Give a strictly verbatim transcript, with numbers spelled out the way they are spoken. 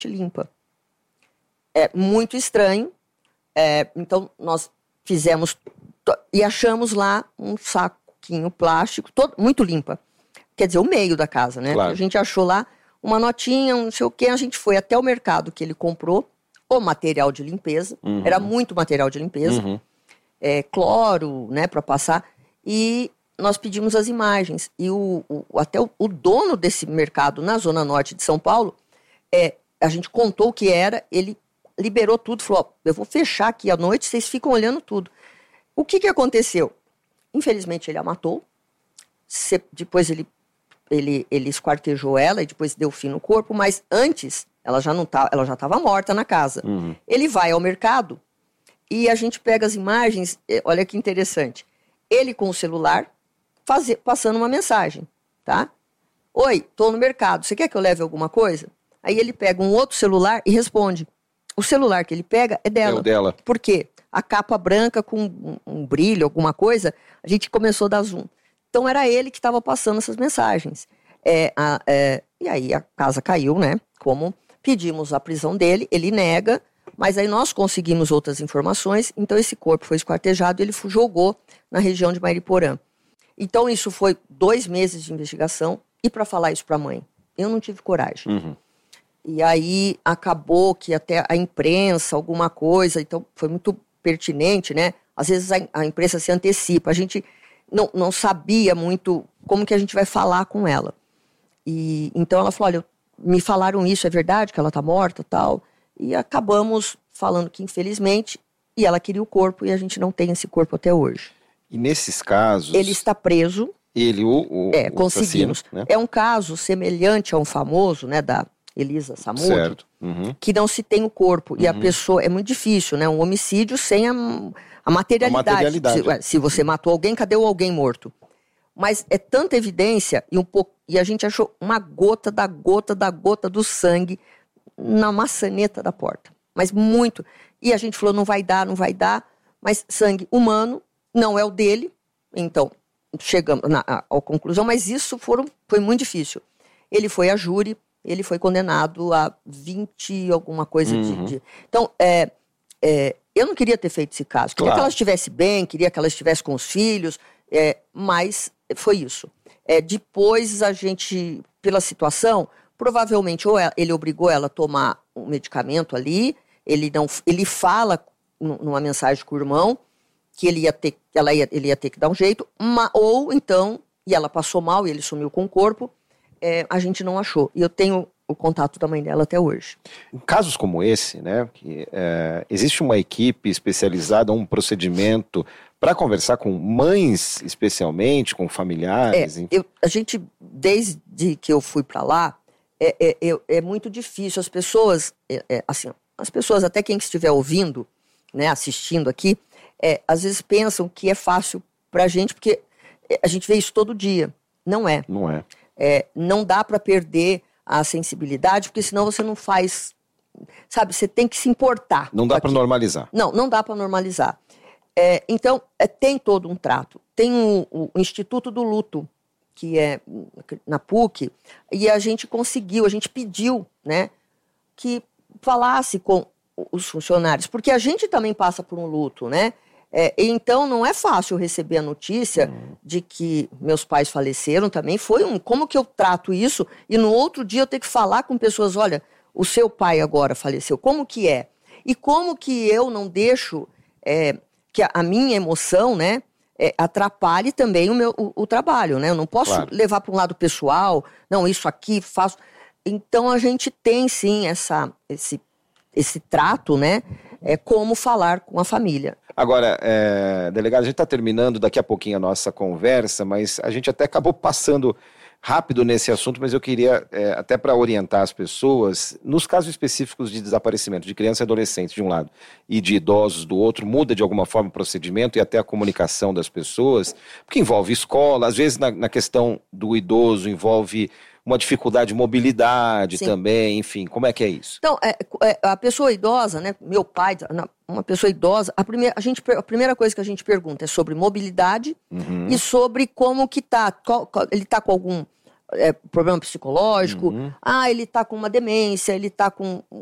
limpa. É muito estranho. É, então, nós fizemos e achamos lá um saquinho plástico, todo, muito limpa. Quer dizer, o meio da casa, né? Claro. A gente achou lá uma notinha, um não sei o quê. A gente foi até o mercado que ele comprou o material de limpeza. Uhum. Era muito material de limpeza. Uhum. É, cloro, né, para passar. E nós pedimos as imagens. E o, o, até o, o dono desse mercado na Zona Norte de São Paulo, é, a gente contou o que era, ele liberou tudo, falou, ó, eu vou fechar aqui à noite, vocês ficam olhando tudo. O que que aconteceu? Infelizmente ele a matou, Se, depois ele, ele, ele esquartejou ela e depois deu fim no corpo, mas antes ela já não tá, ela já estava morta na casa. Uhum. Ele vai ao mercado e a gente pega as imagens, olha que interessante, ele com o celular fazer, passando uma mensagem, tá? Oi, tô no mercado, você quer que eu leve alguma coisa? Aí ele pega um outro celular e responde. O celular que ele pega é dela. É o dela. Por quê? A capa branca com um, um brilho, alguma coisa, a gente começou a dar zoom. Então era ele que estava passando essas mensagens. É, a, é, e aí a casa caiu, né? Como pedimos a prisão dele, ele nega, mas aí nós conseguimos outras informações, então esse corpo foi esquartejado e ele jogou na região de Mariporã. Então isso foi dois meses de investigação, e para falar isso para a mãe, eu não tive coragem. Uhum. E aí acabou que até a imprensa, alguma coisa, então foi muito pertinente, né? Às vezes a, a imprensa se antecipa, a gente não, não sabia muito como que a gente vai falar com ela. E então ela falou, olha, me falaram isso, é verdade que ela tá morta e tal. E acabamos falando que infelizmente, e ela queria o corpo e a gente não tem esse corpo até hoje. E nesses casos... Ele está preso. Ele, o, o É, o conseguimos. assassino, né? É um caso semelhante a um famoso, né, da Elisa Samud, Certo. Uhum. que não se tem o corpo. Uhum. E a pessoa, é muito difícil, né? Um homicídio sem a, a materialidade. A materialidade. Se, ué, se você matou alguém, cadê o alguém morto? Mas é tanta evidência e, um pouco, e a gente achou uma gota da gota da gota do sangue na maçaneta da porta. Mas muito. E a gente falou, não vai dar, não vai dar. Mas sangue humano não é o dele. Então, chegamos na, à, à conclusão. Mas isso foram, foi muito difícil. Ele foi a júri. Ele foi condenado a vinte alguma coisa Uhum. de, de... Então, é, é, eu não queria ter feito esse caso. Queria Claro. que ela estivesse bem, queria que ela estivesse com os filhos, é, mas foi isso. É, depois a gente, pela situação, provavelmente ou ele obrigou ela a tomar um medicamento ali, ele, não, ele fala numa mensagem com o irmão que ele ia ter, ela ia, ele ia ter que dar um jeito, uma, ou então, e ela passou mal e ele sumiu com o corpo, É, a gente não achou. E eu tenho o contato da mãe dela até hoje. Em casos como esse, né, que, é, existe uma equipe especializada, um procedimento para conversar com mães, especialmente, com familiares? É, eu, a gente, desde que eu fui para lá, é, é, é, é muito difícil. As pessoas, é, é, assim, as pessoas, até quem estiver ouvindo, né, assistindo aqui, é, às vezes pensam que é fácil para a gente, porque a gente vê isso todo dia. Não é. Não é. É, não dá para perder a sensibilidade, porque senão você não faz, sabe, você tem que se importar. Não dá para normalizar. Não, não dá para normalizar. É, então, é, tem todo um trato. Tem o, o Instituto do Luto, que é na P U C, e a gente conseguiu, a gente pediu, né, que falasse com os funcionários, porque a gente também passa por um luto, né? É, então não é fácil receber a notícia hum. de que meus pais faleceram também. Foi um, como que eu trato isso? E no outro dia eu ter que falar com pessoas, olha, o seu pai agora faleceu, como que é? E como que eu não deixo é, que a, a minha emoção, né, é, atrapalhe também o meu o, o trabalho, né? Eu não posso claro. levar para um lado pessoal, não, isso aqui faço. Então a gente tem sim essa, esse, esse trato, né? É como falar com a família. Agora, é, delegado, a gente está terminando daqui a pouquinho a nossa conversa, mas a gente até acabou passando rápido nesse assunto, mas eu queria, é, até para orientar as pessoas, nos casos específicos de desaparecimento de crianças e adolescentes de um lado e de idosos do outro, muda de alguma forma o procedimento e até a comunicação das pessoas, porque envolve escola, às vezes na, na questão do idoso envolve uma dificuldade de mobilidade Sim. também, enfim, como é que é isso? Então, é, é, a pessoa idosa, né, meu pai, uma pessoa idosa, a primeira, a gente, a primeira coisa que a gente pergunta é sobre mobilidade uhum. e sobre como que tá, qual, qual, ele tá com algum, é, problema psicológico, uhum. ah, ele está com uma demência, ele está com